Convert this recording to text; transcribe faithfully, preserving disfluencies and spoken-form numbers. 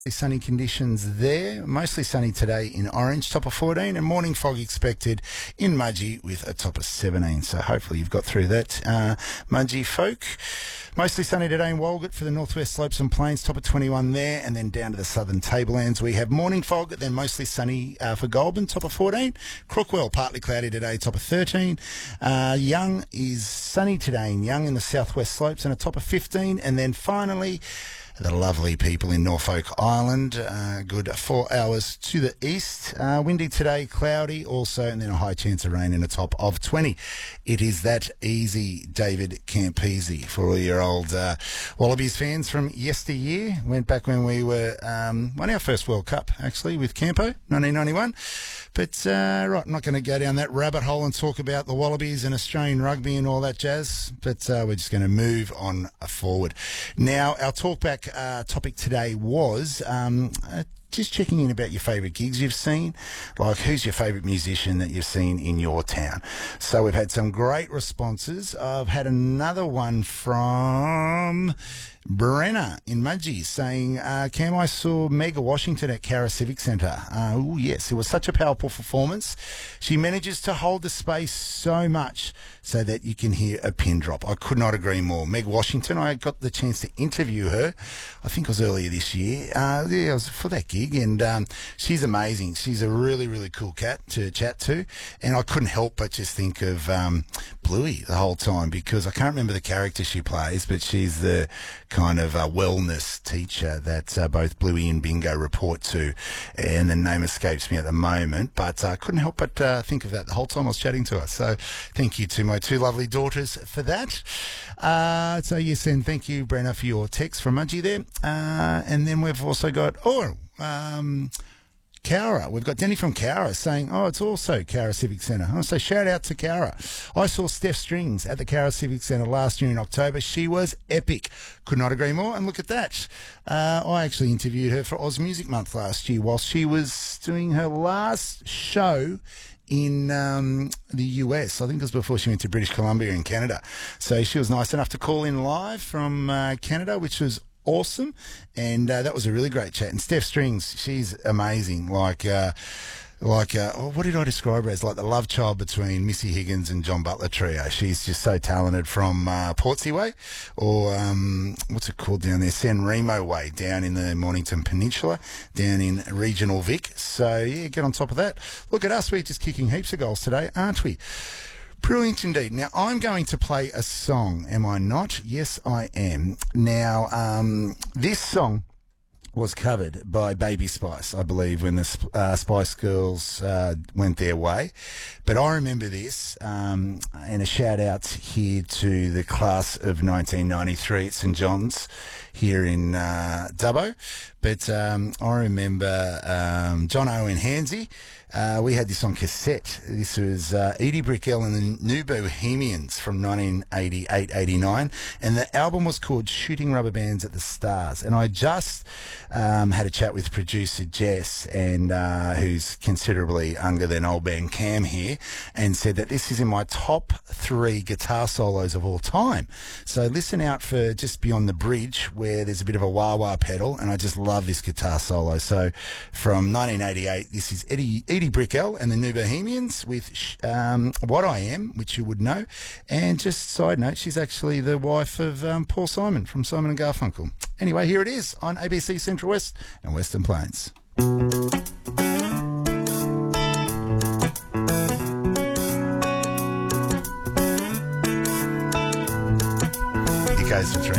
Sunny conditions there, mostly sunny today in Orange, top of fourteen, and morning fog expected in Mudgee with a top of seventeen. So hopefully you've got through that, uh, Mudgee folk. Mostly sunny today in Walgett for the northwest slopes and plains, top of twenty-one there, and then down to the southern tablelands we have morning fog, then mostly sunny uh, for Goulburn, top of fourteen. Crookwell, partly cloudy today, top of thirteen. Uh, Young is sunny today in Young in the southwest slopes and a top of fifteen, and then finally the lovely people in Norfolk Island, uh, good four hours to the east. Uh, windy today, cloudy also, and then a high chance of rain in a top of twenty. It is that easy, David Campese, for all your old uh, Wallabies fans from yesteryear. Went back when we were, um, won our first World Cup, actually, with Campo, nineteen ninety-one. But, uh, right, I'm not going to go down that rabbit hole and talk about the Wallabies and Australian rugby and all that jazz, but uh, we're just going to move on forward. Now, our talkback uh, topic today was um, uh, just checking in about your favourite gigs you've seen, like who's your favourite musician that you've seen in your town. So we've had some great responses. I've had another one from Brenna in Mudgee saying, uh, Cam, I saw Mega Washington at Cara Civic Centre. Uh, oh, yes, it was such a powerful performance. She manages to hold the space so much so that you can hear a pin drop. I could not agree more. Meg Washington, I got the chance to interview her, I think it was earlier this year. Uh, yeah, it was for that gig, and um, she's amazing. She's a really, really cool cat to chat to, and I couldn't help but just think of um, Bluey the whole time, because I can't remember the character she plays, but she's the kind of uh, wellness teacher that uh, both Bluey and Bingo report to, and the name escapes me at the moment, but I uh, couldn't help but uh, think of that the whole time I was chatting to her. So thank you to my two lovely daughters for that. Uh, so yes, and thank you, Brenna, for your text from Mudgee there. Uh, and then we've also got, oh, um, Cowra. We've got Denny from Cowra saying, oh, it's also Cowra Civic Centre. I want to say shout out to Cowra. I saw Steph Strings at the Cowra Civic Centre last year in October. She was epic. Could not agree more. And look at that. Uh, I actually interviewed her for Oz Music Month last year while she was doing her last show in um, the U S. I think it was before she went to British Columbia in Canada. So she was nice enough to call in live from uh, Canada, which was awesome, and uh, that was a really great chat. And Steph Strings, she's amazing. Like, uh, like, uh, oh, what did I describe her as? Like the love child between Missy Higgins and John Butler trio. She's just so talented from uh, Portsea Way, or um, what's it called down there? San Remo Way, down in the Mornington Peninsula, down in regional Vic. So yeah, get on top of that. Look at us, we're just kicking heaps of goals today, aren't we? Brilliant indeed. Now, I'm going to play a song, am I not? Yes, I am. Now, um, this song was covered by Baby Spice, I believe, when the uh, Spice Girls uh, went their way. But I remember this, um, and a shout out here to the class of nineteen ninety-three at St John's here in uh, Dubbo. But um, I remember um, John Owen Hansey. Uh, we had this on cassette. This was uh, Edie Brickell and the New Bohemians from nineteen eighty-eight eighty-nine, and the album was called Shooting Rubber Bands at the Stars. And I just um, had a chat with producer Jess, and uh, who's considerably younger than old man Cam here, and said that this is in my top three guitar solos of all time. So listen out for just beyond the bridge, where there's a bit of a wah-wah pedal, and I just love this guitar solo. So from nineteen eighty-eight, this is Eddie, Edie Brickell and the New Bohemians with um, What I Am, which you would know. And just side note, she's actually the wife of um, Paul Simon from Simon and Garfunkel. Anyway, here it is on A B C Central West and Western Plains. Here goes the dream.